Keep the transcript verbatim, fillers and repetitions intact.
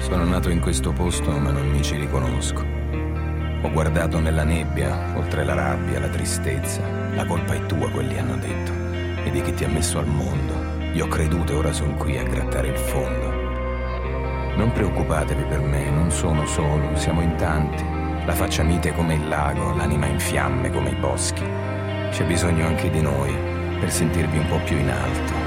Sono nato in questo posto ma non mi ci riconosco. Ho guardato nella nebbia, oltre la rabbia, la tristezza. La colpa è tua, quelli hanno detto, e di chi ti ha messo al mondo. Io ho creduto e ora sono qui a grattare il fondo. Non preoccupatevi per me, non sono solo, siamo in tanti. La faccia mite come il lago, l'anima in fiamme come i boschi. C'è bisogno anche di noi per sentirvi un po' più in alto.